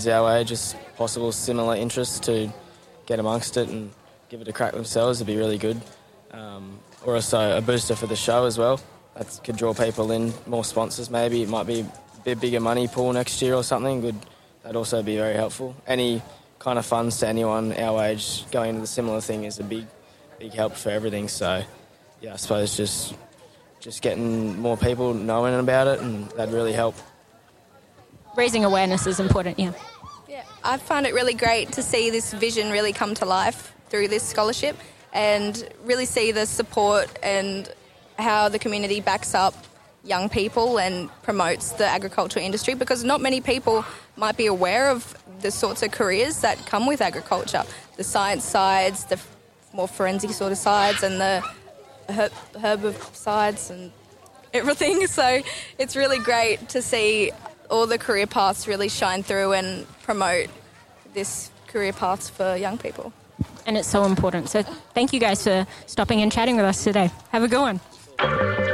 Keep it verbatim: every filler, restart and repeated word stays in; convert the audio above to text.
Our age, is possible similar interests to get amongst it and give it a crack themselves would be really good. Um, or also a booster for the show as well. That could draw people in, more sponsors maybe. It might be a bit bigger money pool next year or something. Good. That'd also be very helpful. Any kind of funds to anyone our age going into the similar thing is a big, big help for everything. So, yeah, I suppose just just getting more people knowing about it, and that'd really help. Raising awareness is important, yeah. Yeah, I find it really great to see this vision really come to life through this scholarship and really see the support and how the community backs up young people and promotes the agricultural industry, because not many people might be aware of the sorts of careers that come with agriculture, the science sides, the more forensic sort of sides, and the herb, herbicides and everything. So it's really great to see all the career paths really shine through and promote this career paths for young people. And it's so important. So thank you guys for stopping and chatting with us today. Have a good one.